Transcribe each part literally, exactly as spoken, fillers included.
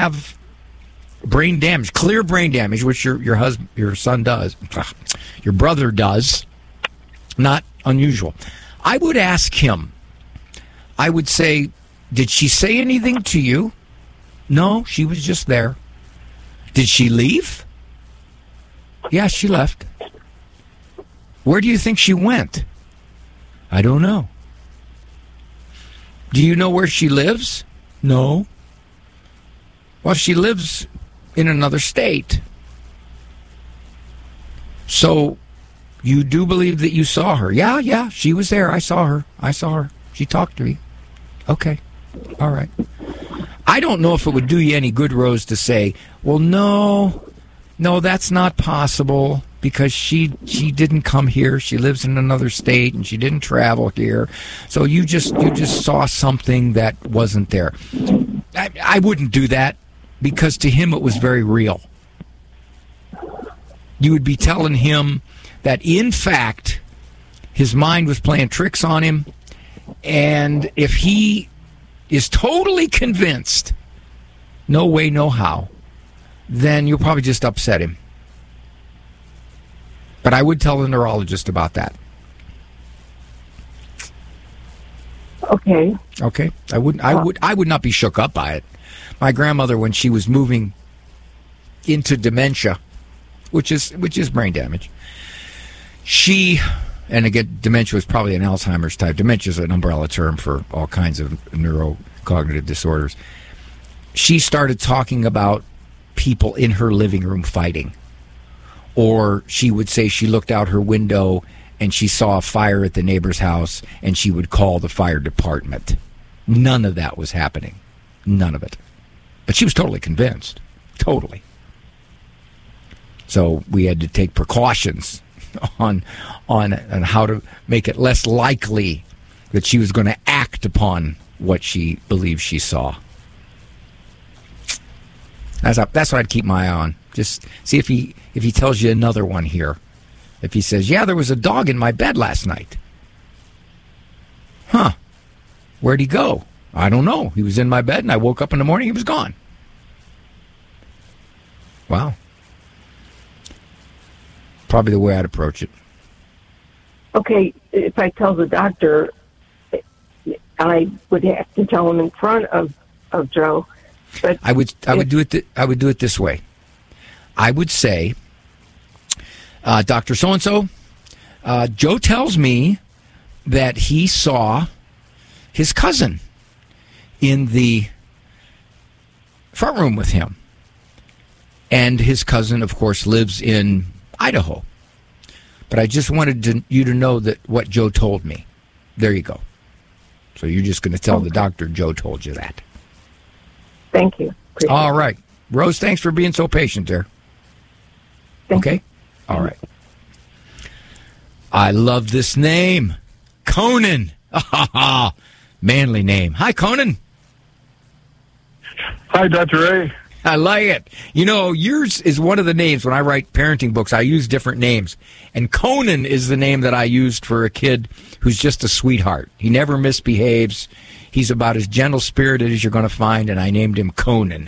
have brain damage, clear brain damage, which your your husband, your son does, your brother does, not unusual. I would ask him, I would say, did she say anything to you? No, she was just there. Did she leave? Yeah, she left. Where do you think she went? I don't know. Do you know where she lives? No. Well, she lives in another state. So, you do believe that you saw her? Yeah, yeah, she was there. I saw her. I saw her. She talked to me. Okay. All right. I don't know if it would do you any good, Rose, to say, well, no, no, that's not possible because she she didn't come here. She lives in another state and she didn't travel here. So you just you just saw something that wasn't there. I, I wouldn't do that because to him it was very real. You would be telling him that, in fact, his mind was playing tricks on him, and if he is totally convinced, no way, no how, then you'll probably just upset him. But I would tell the neurologist about that. Okay. Okay. I wouldn't. I would. I would not be shook up by it. My grandmother, when she was moving into dementia, which is which is brain damage, she. And again, dementia was probably an Alzheimer's type. Dementia is an umbrella term for all kinds of neurocognitive disorders. She started talking about people in her living room fighting. Or she would say she looked out her window and she saw a fire at the neighbor's house and she would call the fire department. None of that was happening. None of it. But she was totally convinced. Totally. So we had to take precautions on on on how to make it less likely that she was going to act upon what she believed she saw. That's a, that's what I'd keep my eye on. Just see if he if he tells you another one here. If he says, "Yeah, there was a dog in my bed last night." Huh? Where'd he go? I don't know. He was in my bed, and I woke up in the morning. He was gone. Wow. Probably the way I'd approach it. Okay, if I tell the doctor, I would have to tell him in front of, of Joe. But I would I if, would do it th- I would do it this way. I would say, uh, Doctor So-and-so, uh, Joe tells me that he saw his cousin in the front room with him. And his cousin, of course, lives in Idaho. But I just wanted to, you to know that what Joe told me. There you go. So you're just going to tell okay. the doctor Joe told you that. Thank you. Appreciate All right. Rose, thanks for being so patient there. Thank okay? You. All right. I love this name. Conan. Manly name. Hi, Conan. Hi, Doctor Ray. I like it. You know, yours is one of the names. When I write parenting books, I use different names. And Conan is the name that I used for a kid who's just a sweetheart. He never misbehaves. He's about as gentle-spirited as you're going to find, and I named him Conan.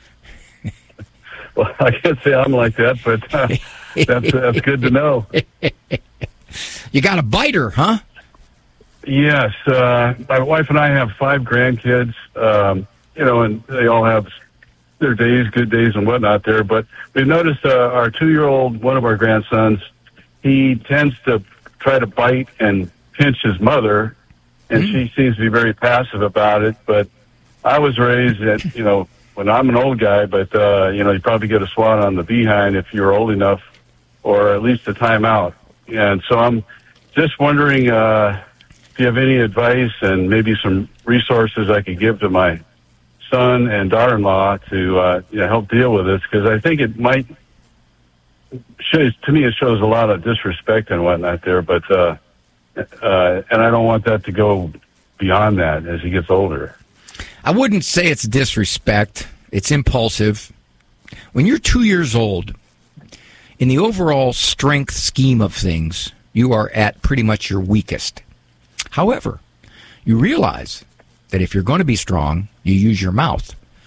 Well, I can't say I'm like that, but uh, that's, that's good to know. You got a biter, huh? Yes. Uh, my wife and I have five grandkids, um, you know, and they all have their days, good days and whatnot there. But we noticed uh, our two-year-old, one of our grandsons, he tends to try to bite and pinch his mother, and mm-hmm. she seems to be very passive about it. But I was raised that, you know, when I'm an old guy, but, uh, you know, you probably get a swat on the behind if you're old enough, or at least a timeout. And so I'm just wondering uh, if you have any advice and maybe some resources I could give to my son and daughter-in-law to uh, you know, help deal with this, because I think it might shows to me it shows a lot of disrespect and whatnot there, but uh, uh, and I don't want that to go beyond that as he gets older. I wouldn't say it's disrespect. It's impulsive. When you're two years old, in the overall strength scheme of things, you are at pretty much your weakest. However, you realize that if you're going to be strong, you use your mouth.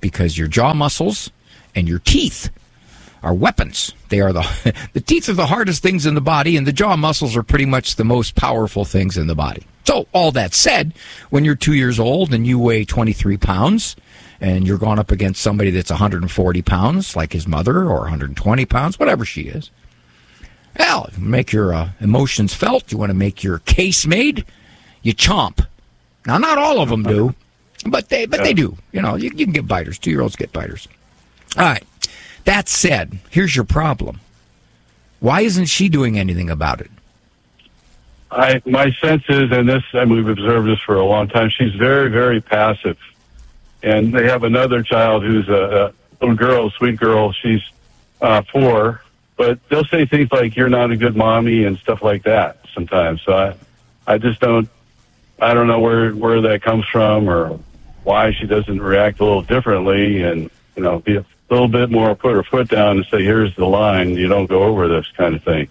because your jaw muscles and your teeth are weapons. They are the the teeth are the hardest things in the body, and the jaw muscles are pretty much the most powerful things in the body. So all that said, when you're two years old and you weigh twenty-three pounds and you're going up against somebody that's one hundred forty pounds, like his mother, or one hundred twenty pounds, whatever she is, well, make your uh, emotions felt. You want to make your case made, you chomp. Now, not all of them do, but they but they do. You know, you, you can get biters. Two-year-olds get biters. All right. That said, here's your problem. Why isn't she doing anything about it? I, my sense is, and this, and we've observed this for a long time, she's very, very passive. And they have another child who's a, a little girl, a sweet girl. She's uh, four, but they'll say things like, "You're not a good mommy," and stuff like that sometimes. So I, I just don't, I don't know where, where that comes from or why she doesn't react a little differently and, you know, be a little bit more, put her foot down and say, "Here's the line. You don't go over this," kind of thing.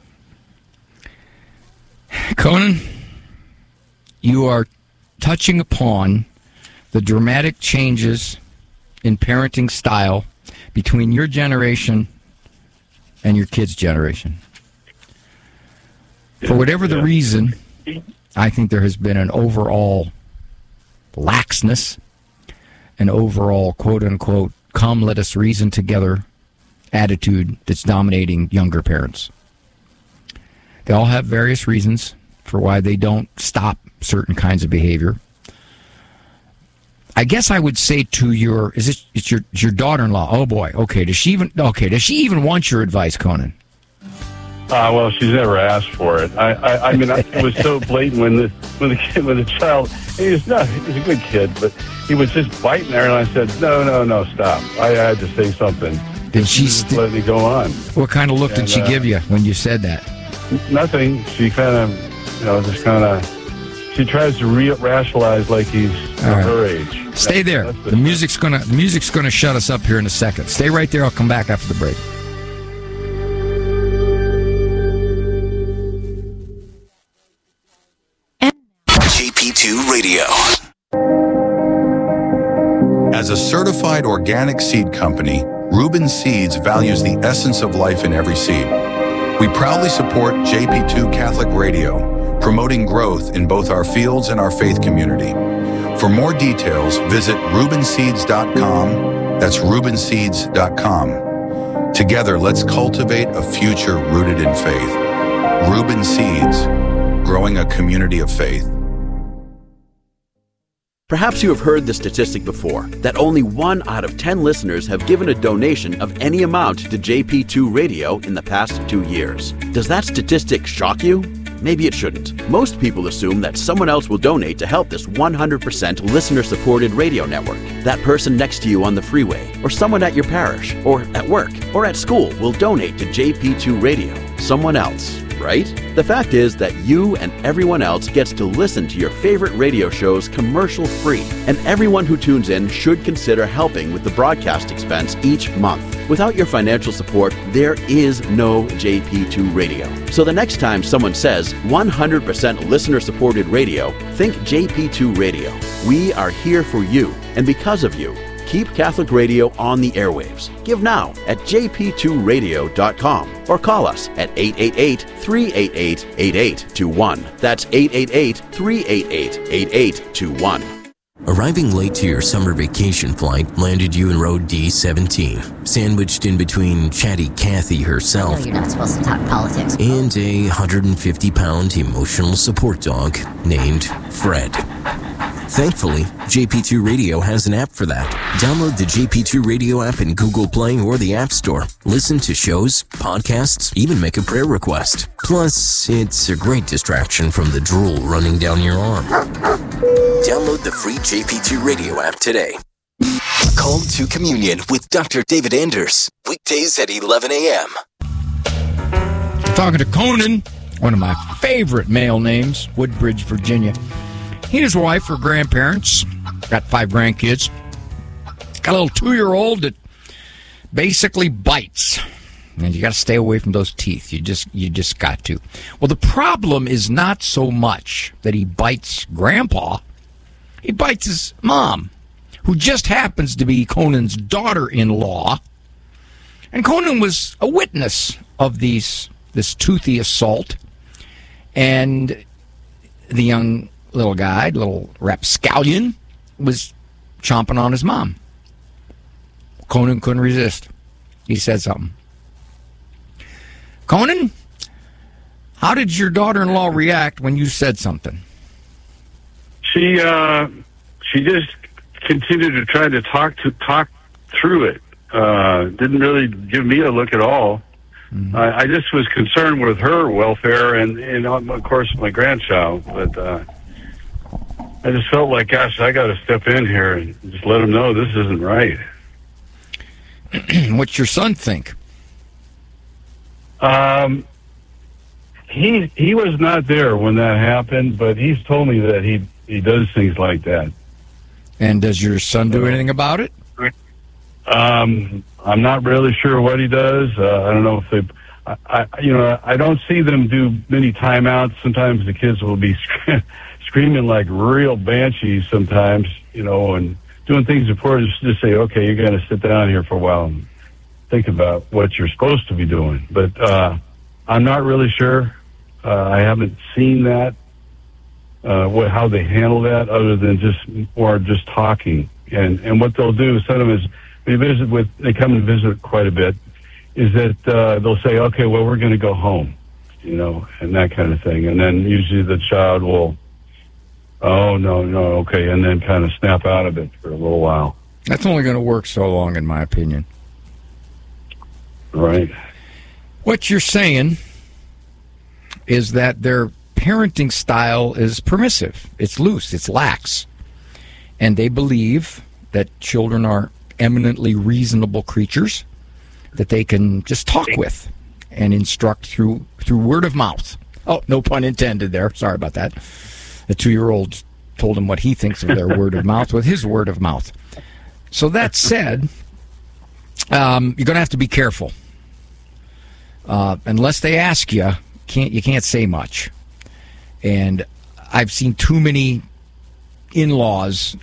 Conan, you are touching upon the dramatic changes in parenting style between your generation and your kids' generation. For whatever the reason, I think there has been an overall laxness, an overall quote-unquote come let us reason together attitude that's dominating younger parents. They all have various reasons for why they don't stop certain kinds of behavior. I guess I would say to your, is it, it's your, it's your daughter-in-law. Oh boy. Okay. Does she even, okay. Does she even want your advice, Conan? Uh, well, she's never asked for it. I, I, I mean, I, it was so blatant when the, when the kid, when the child, he was not, he was a good kid, but he was just biting there. And I said, no, no, no, stop. I had to say something. Did she just st- let me go on? What kind of look and, did she uh, give you when you said that? Nothing. She kind of, you know, just kind of, she tries to re- rationalize like he's right. her age. Stay That's, there. that's the, the music's gonna the music's gonna shut us up here in a second. Stay right there. I'll come back after the break. J P two Radio. As a certified organic seed company, Reuben Seeds values the essence of life in every seed. We proudly support J P two Catholic Radio, promoting growth in both our fields and our faith community. For more details, visit Reuben Seeds dot com. That's Reuben Seeds dot com. Together, let's cultivate a future rooted in faith. Reuben Seeds, growing a community of faith. Perhaps you have heard the statistic before, that only one out of ten listeners have given a donation of any amount to J P two Radio in the past two years. Does that statistic shock you? Maybe it shouldn't. Most people assume that someone else will donate to help this one hundred percent listener-supported radio network. That person next to you on the freeway, or someone at your parish, or at work, or at school will donate to J P two Radio. Someone else, right? The fact is that you and everyone else gets to listen to your favorite radio shows commercial-free, and everyone who tunes in should consider helping with the broadcast expense each month. Without your financial support, there is no J P two Radio. So the next time someone says one hundred percent listener-supported radio, think J P two Radio. We are here for you, and because of you, keep Catholic Radio on the airwaves. Give now at j p two radio dot com or call us at eight eight eight, three eight eight, eight eight two one. That's eight eight eight, three eight eight, eight eight two one. Arriving late to your summer vacation flight landed you in row D seventeen, sandwiched in between chatty Kathy herself No, you're not supposed to talk politics. and a one hundred fifty pound emotional support dog named Fred. Thankfully, J P two Radio has an app for that. Download the J P two Radio app in Google Play or the App Store. Listen to shows, podcasts, even make a prayer request. Plus, it's a great distraction from the drool running down your arm. Download the free J P two Radio app today. Call to Communion with Doctor David Anders. Weekdays at eleven a.m. Talking to Conan, one of my favorite male names, Woodbridge, Virginia. He and his wife are grandparents, got five grandkids, got a little two-year-old that basically bites. And you got to stay away from those teeth. You just you just got to. Well, the problem is not so much that he bites Grandpa. He bites his mom, who just happens to be Conan's daughter-in-law. And Conan was a witness of these this toothy assault. And the young little guy, little rapscallion, was chomping on his mom. Conan couldn't resist. He said something. Conan, how did your daughter-in-law react when you said something? She uh, she just continued to try to talk to talk through it. Uh, didn't really give me a look at all. Mm-hmm. I, I just was concerned with her welfare and, and of course, my grandchild. But uh, I just felt like, gosh, I got to step in here and just let them know this isn't right. What's your son think? Um, he he was not there when that happened, but he's told me that he he does things like that. And does your son do anything about it? Um, I'm not really sure what he does. Uh, I don't know if they, I, I, you know, I don't see them do many timeouts. Sometimes the kids will be screaming like real banshees sometimes, you know, and doing things before just, just say, okay, you're going to sit down here for a while and think about what you're supposed to be doing. But uh, I'm not really sure. Uh, I haven't seen that, uh, what, how they handle that other than just more just talking. And, and what they'll do, some of them is, we visit with, they come and visit quite a bit, is that uh, they'll say, okay, well, we're going to go home, you know, and that kind of thing. And then usually the child will, oh, no, no, okay, and then kind of snap out of it for a little while. That's only going to work so long, in my opinion. Right. What you're saying is that their parenting style is permissive. It's loose. It's lax. And they believe that children are eminently reasonable creatures that they can just talk with and instruct through through word of mouth. Oh, no pun intended there. Sorry about that. The two-year-old told him what he thinks of their word of mouth with his word of mouth. So that said, um, you're going to have to be careful. Uh, unless they ask you, can't you can't say much. And I've seen too many in-laws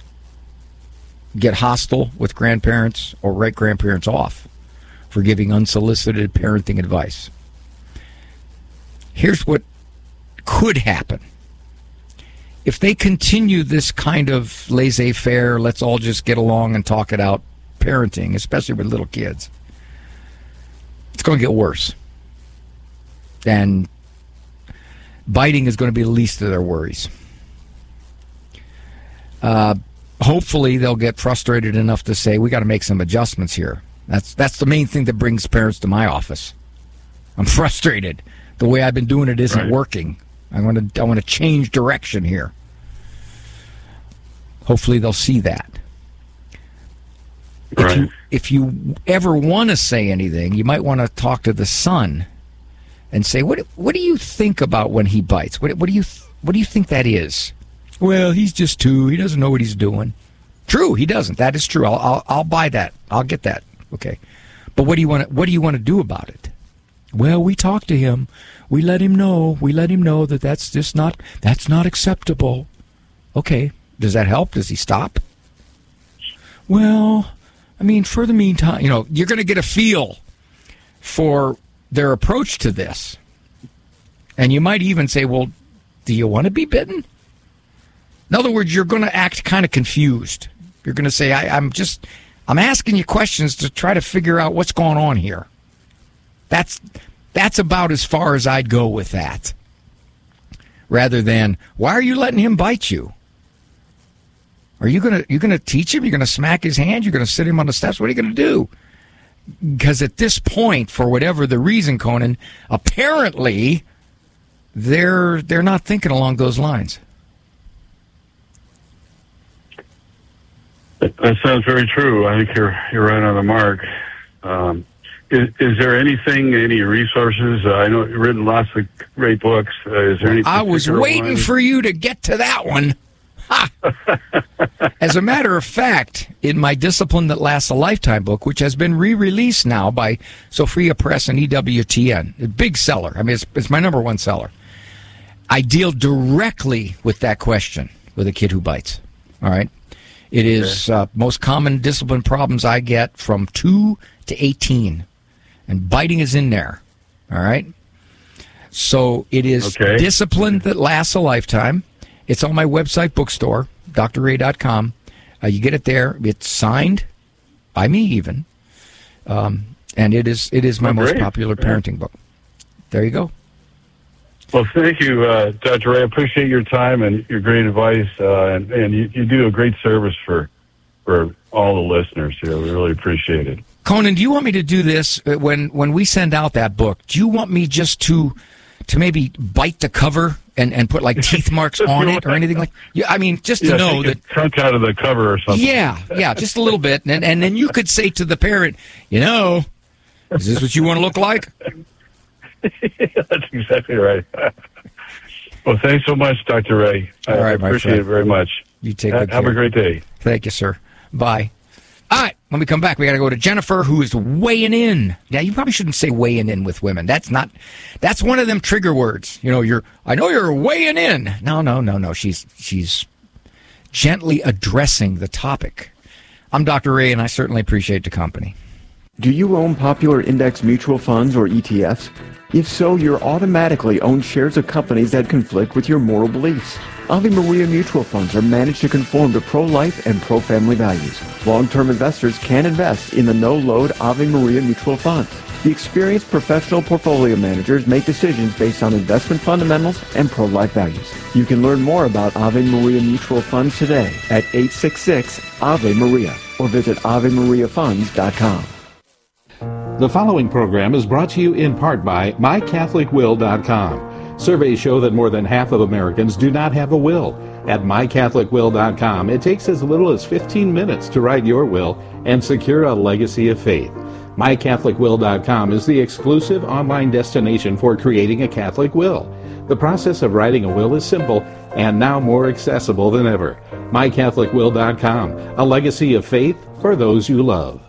get hostile with grandparents or write grandparents off for giving unsolicited parenting advice. Here's what could happen. If they continue this kind of laissez-faire, let's all just get along and talk it out parenting, especially with little kids, it's going to get worse. And biting is going to be the least of their worries. Uh, hopefully they'll get frustrated enough to say, we got to make some adjustments here. That's that's the main thing that brings parents to my office. I'm frustrated. The way I've been doing it isn't right. working. I want to I want to change direction here. Hopefully they'll see that. Right. If you, if you ever want to say anything, you might want to talk to the son and say, what what do you think about when he bites? What what do you what do you think that is? Well, he's just two. He doesn't know what he's doing. True, he doesn't. That is true. I'll I'll, I'll buy that. I'll get that. Okay, but what do you want? To, what do you want to do about it? Well, we talk to him. We let him know. We let him know that that's just not that's not acceptable. Okay, does that help? Does he stop? Well, I mean, for the meantime, you know, you're going to get a feel for their approach to this, and you might even say, "Well, do you want to be bitten?" In other words, you're going to act kind of confused. You're going to say, I, I'm just, I'm asking you questions to try to figure out what's going on here. That's that's about as far as I'd go with that. Rather than, why are you letting him bite you? Are you going to you going to teach him? You're going to smack his hand? You're going to sit him on the steps? What are you going to do? Because at this point, for whatever the reason, Conan, apparently they're they're not thinking along those lines. That sounds very true. I think you're you're right on the mark. Um, is, is there anything, any resources? Uh, I know you've written lots of great books. Uh, is there any? I was waiting one? for you to get to that one. Ha! As a matter of fact, in my Discipline That Lasts a Lifetime book, which has been re-released now by Sophia Press and E W T N, a big seller. I mean, it's, it's my number one seller. I deal directly with that question with a kid who bites. All right. It is uh, most common discipline problems I get from two to eighteen. And biting is in there. All right? So it is okay. discipline that lasts a lifetime. It's on my website, bookstore, d r ray dot com. Uh, you get it there. It's signed by me even. Um, and it is it is my oh, most popular parenting book. There you go. Well, thank you, uh, Doctor Ray. I appreciate your time and your great advice. Uh, and and you, you do a great service for for all the listeners here. We really appreciate it. Conan, do you want me to do this when when we send out that book? Do you want me just to to maybe bite the cover and, and put like teeth marks on it or anything like? Yeah, I mean, just to yeah, know that chunk out of the cover or something. Yeah, yeah, just a little bit, and and then you could say to the parent, you know, is this what you want to look like? That's exactly right. Well, thanks so much, Doctor Ray. All right, I appreciate it very much. You take ha- good Have care. a great day. Thank you, sir. Bye. All right, when we come back, we got to go to Jennifer, who is weighing in. Now, you probably shouldn't say weighing in with women. That's not. That's one of them trigger words. You know, you're. I know you're weighing in. No, no, no, no. She's she's gently addressing the topic. I'm Doctor Ray, and I certainly appreciate the company. Do you own popular index mutual funds or E T Fs? If so, you're automatically own shares of companies that conflict with your moral beliefs. Ave Maria mutual funds are managed to conform to pro-life and pro-family values. Long-term investors can invest in the no-load Ave Maria mutual funds. The experienced professional portfolio managers make decisions based on investment fundamentals and pro-life values. You can learn more about Ave Maria mutual funds today at eight six six Ave Maria or visit ave maria funds dot com. The following program is brought to you in part by my catholic will dot com. Surveys show that more than half of Americans do not have a will. At my catholic will dot com, it takes as little as fifteen minutes to write your will and secure a legacy of faith. my catholic will dot com is the exclusive online destination for creating a Catholic will. The process of writing a will is simple and now more accessible than ever. my catholic will dot com, a legacy of faith for those you love.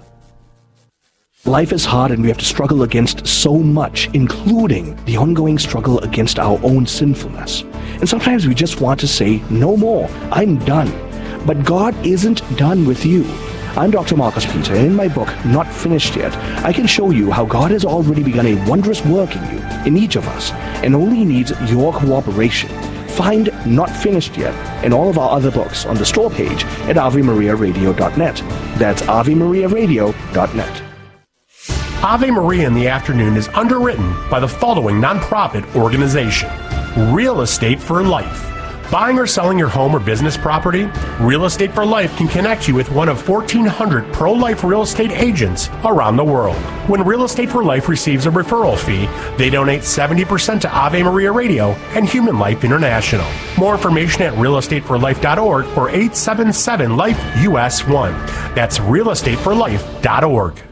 Life is hard and we have to struggle against so much, including the ongoing struggle against our own sinfulness. And sometimes we just want to say, no more, I'm done. But God isn't done with you. I'm Doctor Marcus Peter, and in my book, Not Finished Yet, I can show you how God has already begun a wondrous work in you, in each of us, and only needs your cooperation. Find Not Finished Yet and all of our other books on the store page at ave maria radio dot net. That's ave maria radio dot net. Ave Maria in the Afternoon is underwritten by the following nonprofit organization: Real Estate for Life. Buying or selling your home or business property? Real Estate for Life can connect you with one of fourteen hundred pro-life real estate agents around the world. When Real Estate for Life receives a referral fee, they donate seventy percent to Ave Maria Radio and Human Life International. More information at real estate for life dot org or eight seven seven life U S one. That's real estate for life dot org.